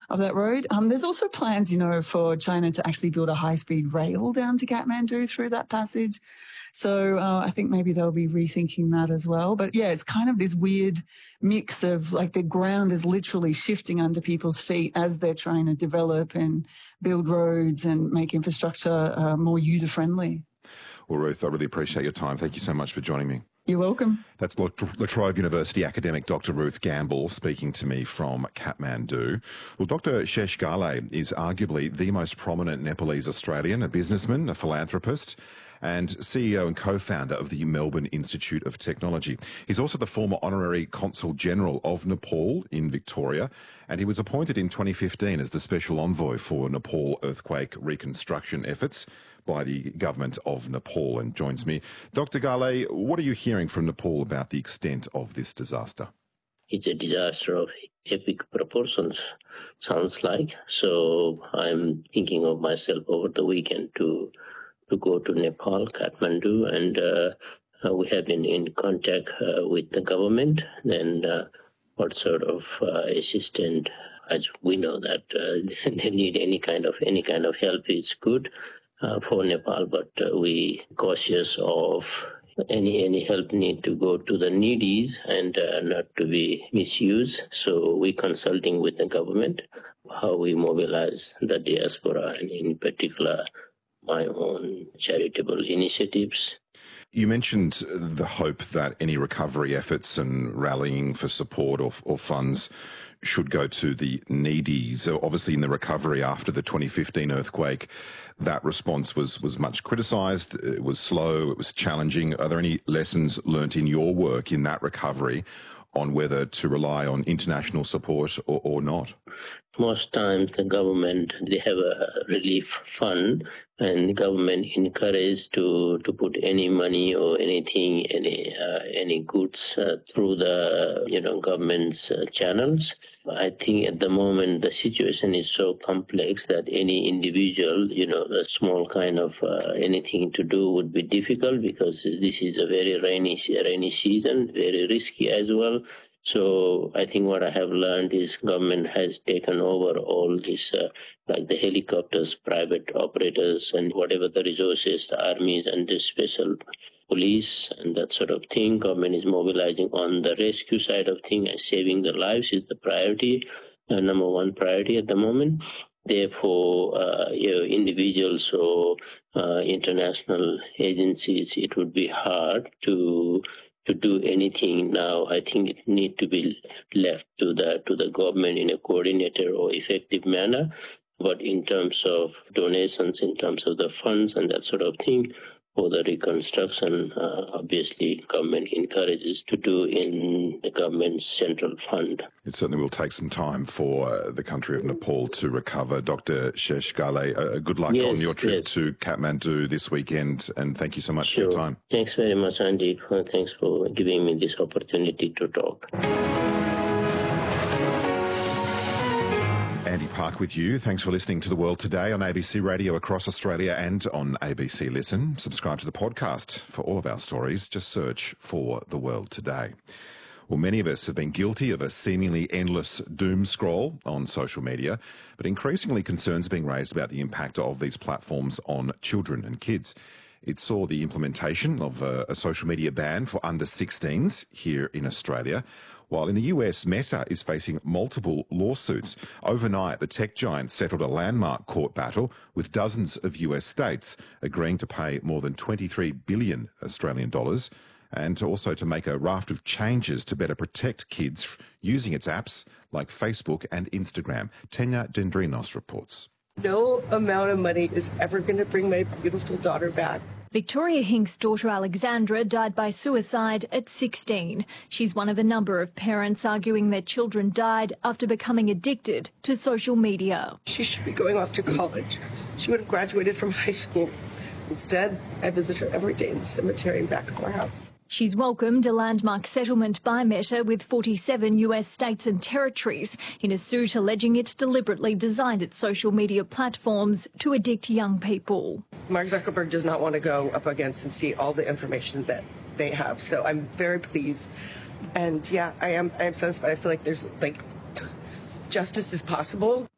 of that road. There's also plans, for China to actually build a high-speed rail down to Kathmandu through that passage. So I think maybe they'll be rethinking that as well. But yeah, it's kind of this weird mix of like the ground is literally shifting under people's feet as they're trying to develop and build roads and make infrastructure more user-friendly. Well, Ruth, I really appreciate your time. Thank you so much for joining me. You're welcome. That's La Trobe University academic Dr. Ruth Gamble speaking to me from Kathmandu. Well, Dr. Shesh Ghale is arguably the most prominent Nepalese Australian, a businessman, a philanthropist, and CEO and co-founder of the Melbourne Institute of Technology. He's also the former Honorary Consul General of Nepal in Victoria, and he was appointed in 2015 as the Special Envoy for Nepal earthquake reconstruction efforts by the government of Nepal, and joins me. Dr. Ghale, what are you hearing from Nepal about the extent of this disaster? It's a disaster of epic proportions, sounds like. So I'm thinking of myself over the weekend to go to Nepal, Kathmandu, and we have been in contact with the government and what sort of assistance, as we know that they need any kind of help is good for Nepal, but we cautious of any help need to go to the needies and not to be misused. So we consulting with the government how we mobilize the diaspora, and in particular my own charitable initiatives. You mentioned the hope that any recovery efforts and rallying for support or funds should go to the needy. So obviously in the recovery after the 2015 earthquake, that response was much criticised. It was slow, it was challenging. Are there any lessons learnt in your work in that recovery on whether to rely on international support or not? Most times the government, they have a relief fund, and the government encouraged to put any money or anything, any goods through the government's channels. I think at the moment the situation is so complex that any individual, a small kind of anything to do would be difficult, because this is a very rainy season, very risky as well. So I think what I have learned is government has taken over all this, like the helicopters, private operators, and whatever the resources, the armies and the special police and that sort of thing. Government is mobilizing on the rescue side of things, and saving the lives is the priority, number one priority at the moment. Therefore, individuals or international agencies, it would be hard to do anything now. I think it needs to be left to the government in a coordinated or effective manner. But in terms of donations, in terms of the funds and that sort of thing, for the reconstruction, obviously government encourages to do in the government's central fund. It certainly will take some time for the country of Nepal to recover. Dr. Shesh Ghale, good luck on your trip to Kathmandu this weekend, and thank you so much for your time. Thanks very much, Andy. Thanks for giving me this opportunity to talk. Andy Park with you. Thanks for listening to The World Today on ABC Radio across Australia and on ABC Listen. Subscribe to the podcast for all of our stories. Just search for The World Today. Well, many of us have been guilty of a seemingly endless doom scroll on social media, but increasingly concerns are being raised about the impact of these platforms on children and kids. It saw the implementation of a social media ban for under 16s here in Australia, while in the US, Meta is facing multiple lawsuits. Overnight, the tech giant settled a landmark court battle with dozens of US states, agreeing to pay more than 23 billion Australian dollars, and also to make a raft of changes to better protect kids using its apps like Facebook and Instagram. Tenya Dendrinos reports. No amount of money is ever going to bring my beautiful daughter back. Victoria Hink's daughter Alexandra died by suicide at 16. She's one of a number of parents arguing their children died after becoming addicted to social media. She should be going off to college. She would have graduated from high school. Instead, I visit her every day in the cemetery and back of our house. She's welcomed a landmark settlement by Meta with 47 US states and territories in a suit alleging it deliberately designed its social media platforms to addict young people. Mark Zuckerberg does not want to go up against and see all the information that they have. So I'm very pleased. And yeah, I am satisfied. I feel like there's justice is possible.